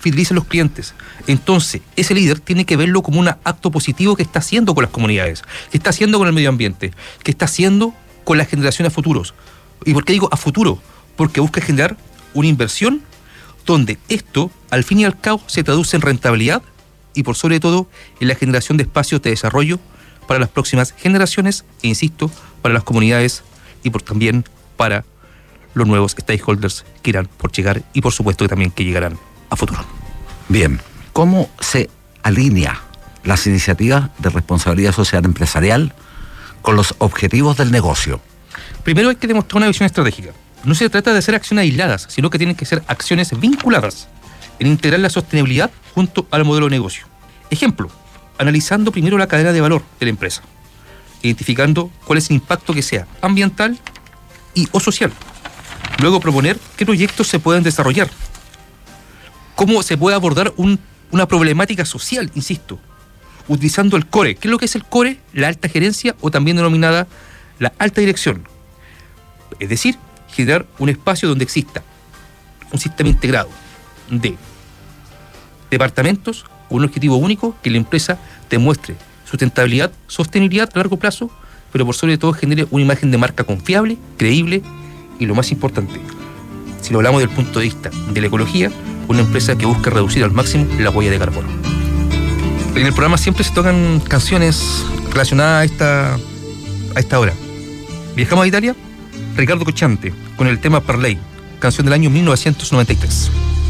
fideliza a los clientes. Entonces, ese líder tiene que verlo como un acto positivo que está haciendo con las comunidades, que está haciendo con el medio ambiente, que está haciendo con las generaciones futuros. ¿Y por qué digo a futuro? Porque busca generar una inversión donde esto, al fin y al cabo, se traduce en rentabilidad y, por sobre todo, en la generación de espacios de desarrollo para las próximas generaciones e, insisto, para las comunidades y también para los nuevos stakeholders que irán por llegar y, por supuesto, que también que llegarán a futuro. Bien, ¿cómo se alinea las iniciativas de responsabilidad social empresarial con los objetivos del negocio? Primero hay que demostrar una visión estratégica. No se trata de hacer acciones aisladas, sino que tienen que ser acciones vinculadas en integrar la sostenibilidad junto al modelo de negocio. Ejemplo, analizando primero la cadena de valor de la empresa, identificando cuál es el impacto que sea ambiental o social. Luego proponer qué proyectos se pueden desarrollar, cómo se puede abordar una problemática social, insisto, utilizando el core. ¿Qué es lo que es el core? La alta gerencia, o también denominada la alta dirección. Es decir, generar un espacio donde exista un sistema integrado de departamentos con un objetivo único, que la empresa demuestre sustentabilidad, sostenibilidad a largo plazo, pero por sobre todo genere una imagen de marca confiable, creíble y, lo más importante, si lo hablamos del punto de vista de la ecología, una empresa que busca reducir al máximo la huella de carbono. En el programa siempre se tocan canciones relacionadas a esta hora. Viajamos a Italia, Ricardo Cocciante, con el tema Parley, canción del año 1993.